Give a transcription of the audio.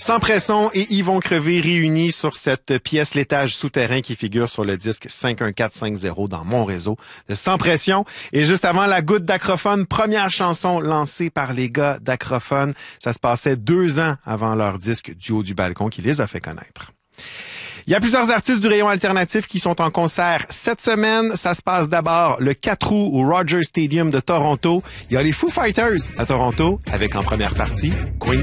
Sans pression et Yvon Crevé réunis sur cette pièce L'étage souterrain qui figure sur le disque 51450 dans mon réseau de Sans pression. Et juste avant la goutte d'Acrophone, première chanson lancée par les gars d'Acrophone. Ça se passait 2 ans avant leur disque Du haut du balcon qui les a fait connaître. Il y a plusieurs artistes du rayon alternatif qui sont en concert cette semaine. Ça se passe d'abord le 4 août au Rogers Stadium de Toronto. Il y a les Foo Fighters à Toronto avec en première partie Queen.